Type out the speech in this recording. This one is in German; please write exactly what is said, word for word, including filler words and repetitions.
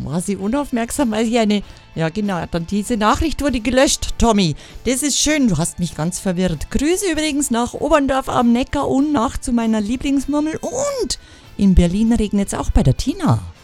war sie unaufmerksam, weil ich eine... Ja genau, dann diese Nachricht wurde gelöscht, Tommy. Das ist schön, du hast mich ganz verwirrt. Grüße übrigens nach Oberndorf am Neckar und nach zu meiner Lieblingsmurmel. Und in Berlin regnet es auch bei der Tina.